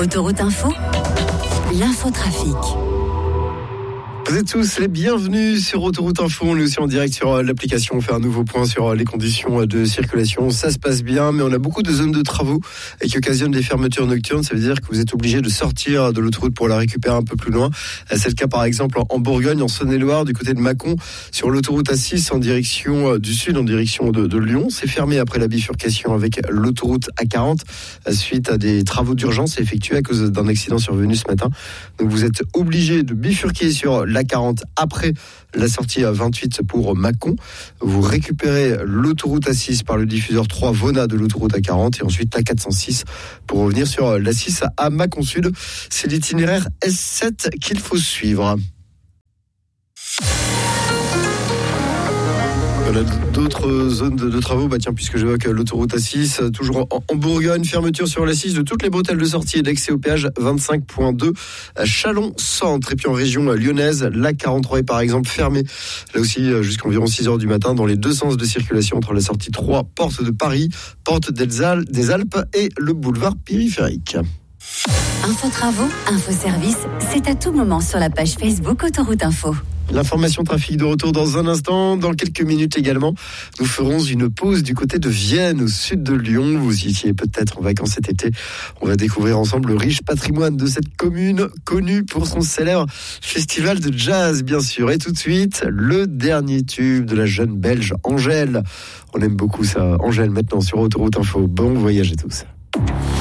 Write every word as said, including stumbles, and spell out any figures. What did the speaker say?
Autoroute Info, l'infotrafic. Vous êtes tous les bienvenus sur Autoroute Info. On est aussi en direct sur l'application. On fait un nouveau point sur les conditions de circulation. Ça se passe bien, mais on a beaucoup de zones de travaux qui occasionnent des fermetures nocturnes. Ça veut dire que vous êtes obligé de sortir de l'autoroute pour la récupérer un peu plus loin. C'est le cas par exemple en Bourgogne, en Saône-et-Loire, du côté de Mâcon, sur l'autoroute A six en direction du sud, en direction de, de Lyon. C'est fermé après la bifurcation avec l'autoroute A quarante suite à des travaux d'urgence effectués à cause d'un accident survenu ce matin. Donc vous êtes obligé de bifurquer sur l'A quarante après la sortie à vingt-huit pour Mâcon. Vous récupérez l'autoroute A six par le diffuseur trois Vona de l'autoroute A quarante et ensuite l'A quatre cent six pour revenir sur l'A six à Mâcon Sud. C'est l'itinéraire S sept qu'il faut suivre. On a d'autres zones de, de travaux, bah tiens, puisque j'évoque l'autoroute A six, toujours en, en Bourgogne, fermeture sur l'A six de toutes les bretelles de sortie et d'accès au péage vingt-cinq point deux à Chalon-Centre. Et puis en région lyonnaise, l'A quarante-trois est par exemple fermée, là aussi jusqu'à environ six heures du matin, dans les deux sens de circulation entre la sortie trois, porte de Paris, porte des Alpes et le boulevard périphérique. Info travaux, info service, c'est à tout moment sur la page Facebook Autoroute Info. L'information trafic de retour dans un instant. Dans quelques minutes également, nous ferons une pause du côté de Vienne, au sud de Lyon. Vous y étiez peut-être en vacances cet été. On va découvrir ensemble le riche patrimoine de cette commune, connue pour son célèbre festival de jazz, bien sûr. Et tout de suite, le dernier tube de la jeune Belge Angèle. On aime beaucoup ça, Angèle, maintenant sur Autoroute Info. Bon voyage à tous.